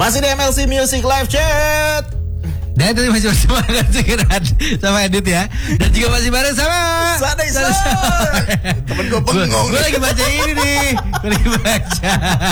Masih di MLC Music Live Chat. Dan tadi masih bersama sama Edit ya. Dan juga masih bareng sama Sadai. Temen gue bengong. Gue lagi baca ini nih. Gue lagi baca.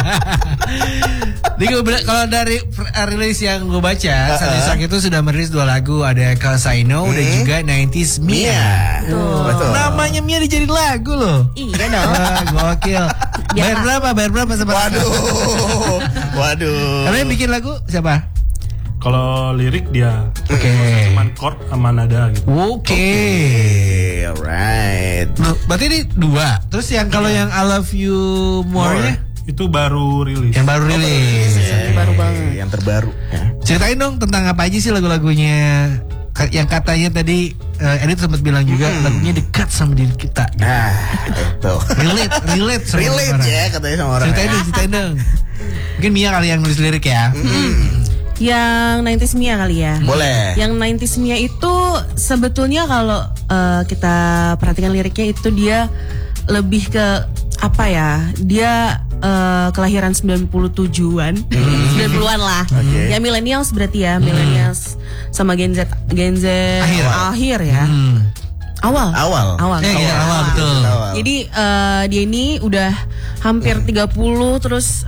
Kalau dari rilis yang gue baca, Sadai itu sudah merilis 2 lagu. Ada Cause I Know dan juga 90s Mia. Betul. Namanya Mia dijadiin lagu loh. Iya dong. Gokil. Bayar berapa sama? Waduh. Karena yang bikin lagu siapa? Kalau lirik dia, cuman chord sama nada gitu. Oke, alright. Berarti ini 2. Terus yang kalau yang I Love You More-nya itu baru rilis. Yang baru rilis. Baru banget. Yang terbaru. Ya. Ceritain dong tentang apa aja sih lagu-lagunya. Yang katanya tadi Edit sempat bilang juga lagunya dekat sama diri kita. Nah, itu. Relate ya katanya sama orang. Ceritain dong. Mungkin Mia kali yang nulis lirik ya. Yang 90s Mia kali ya. Boleh. Yang 90s Mia itu sebetulnya kalau kita perhatikan liriknya itu dia lebih ke apa ya? Dia kelahiran 97-an. 90-an lah. Ya millennials berarti ya, millennials sama Gen Z akhir ya. Awal betul. Jadi dia ini udah hampir 30 terus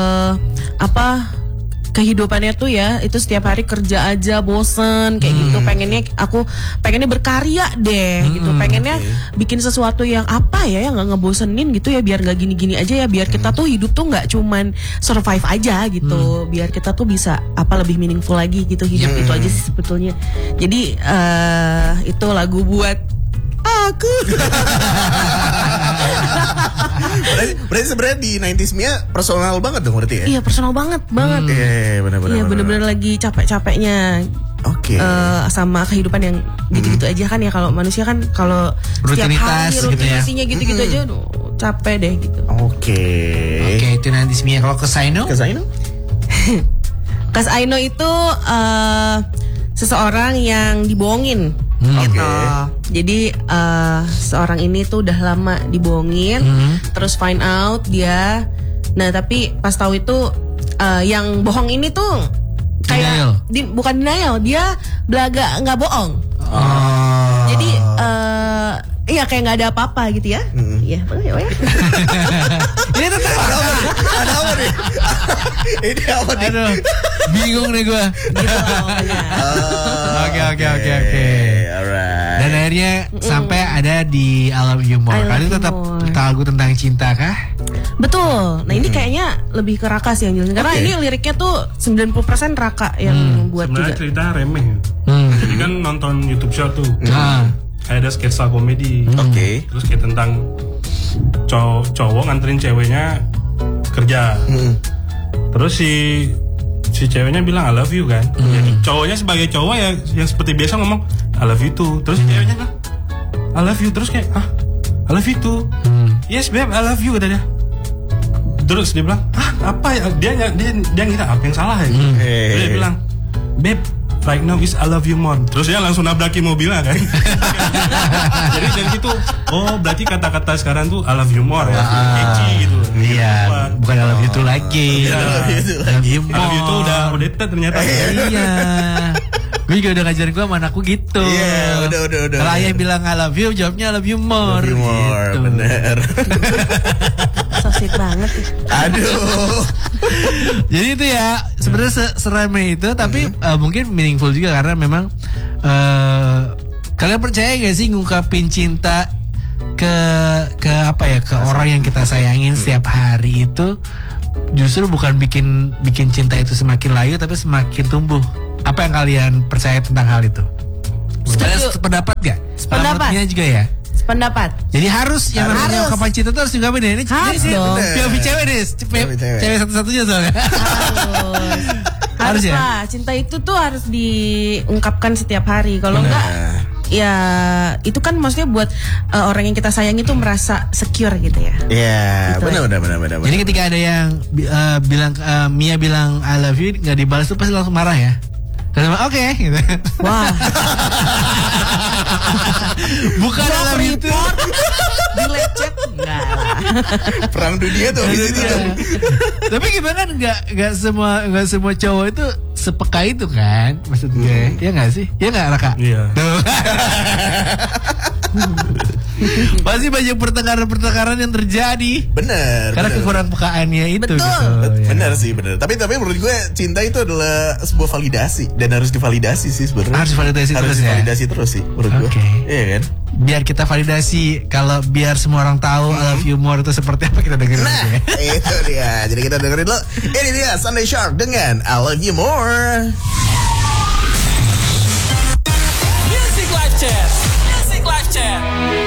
kehidupannya tuh ya itu setiap hari kerja aja bosen kayak gitu, pengennya berkarya deh gitu, pengennya bikin sesuatu yang apa ya yang nggak ngebosenin gitu ya, biar nggak gini-gini aja ya, biar kita tuh hidup tuh nggak cuman survive aja gitu, biar kita tuh bisa lebih meaningful lagi gitu hidup. Itu aja sih sebetulnya. Jadi itu lagu buat aku. Berarti sebenarnya di 90s Mia personal banget dong berarti ya? Iya personal banget. Iya benar-benar lagi capek-capeknya. Oke. Sama kehidupan yang gitu-gitu aja kan ya, kalau manusia kan kalau setiap hari rutinasinya gitu-gitu aja capek deh gitu. Oke, itu nanti Mia. Kalau Cause I Know? Cause I Know itu seseorang yang dibohongin. Gitu. Jadi seorang ini tuh udah lama dibohongin, terus find out dia. Nah tapi pas tahu itu yang bohong ini tuh kayak bukan denial, dia belaga nggak bohong. Jadi iya kayak nggak ada apa-apa gitu ya. Iya, ya. Ini tuh ada apa nih? Ini apa nih? Aduh, bingung nih gue. Oke. Alright. Dan akhirnya sampai ada di I Love You More. Kali tetap lagu tentang cinta kah? Betul. Nah ini kayaknya lebih ke Raka sih yang jelasin. Karena ini liriknya tuh 90% Raka yang buat sebenarnya juga. cerita remeh. Jadi kan nonton YouTube show tuh. Kayak ada sketsa komedi. Terus kayak tentang cowok nganterin ceweknya kerja. Terus si ceweknya bilang I love you kan. Jadi cowoknya sebagai cowok ya yang seperti biasa ngomong I love you too. Terus ceweknya bilang I love you. Terus kayak I love you too. Yes babe I love you katanya. Terus dia bilang apa ya, dia ngira apa yang salah ya. Terus dia bilang babe right now is I love you more. Terus dia langsung nabrakin mobilnya kan. Jadi dari situ berarti kata-kata sekarang tuh I love you more ya. Eci gitu. Iya, bukan I love you too lagi. I love you I love you tuh udah outdated ternyata. Iya. Gue juga udah ngajarin gue sama anakku gitu. Iya, udah. Kalau ayah bilang I love you, jawabnya I love you more. Gitu. Bener. So sweet banget. Aduh. Jadi itu ya sebenarnya serame itu, tapi mungkin meaningful juga karena memang kalian percaya gak sih ngungkapin cinta ke apa ya, ke orang yang kita sayangin setiap hari itu justru bukan bikin cinta itu semakin layu tapi semakin tumbuh. Apa yang kalian percaya tentang hal itu? Kalian sependapat gak? Sependapat juga ya? Sependapat. Jadi harus yang namanya ungkapan cinta itu harus diungkapin ya. Ini dong. POV cewek nih, cewek satu-satunya soalnya. Harus ya? Lah, cinta itu tuh harus diungkapkan setiap hari. Kalau enggak ya itu kan maksudnya buat orang yang kita sayang itu merasa secure gitu ya. Iya, gitu benar. Jadi ketika ada yang bilang Mia bilang I love you nggak dibalas tuh pasti langsung marah ya. Oke gitu. Wah. Bukan dalam itu. Dilecet enggak lah. Perang dunia tuh di situ tuh. Tapi gimana kan nggak semua cowok itu sepeka itu kan maksud gue. Ya nggak sih? Ya nggak Raka? Iya. Pasti banyak pertengkaran yang terjadi. Bener. Karena kekurang pekaannya itu. Betul. Gitu. Bener sih, bener. Tapi menurut gue cinta itu adalah sebuah validasi dan harus divalidasi sih sebenarnya. Harus validasi terus ya? divalidasi terus sih menurut gue. Iya kan? Biar kita validasi, kalau biar semua orang tahu I love you more itu seperti apa, kita dengerin Nah, aja. itu dia. Jadi kita dengerin dulu. Ini dia Sunday Shark dengan I Love You More. Music Live Chat. Music Live Chat.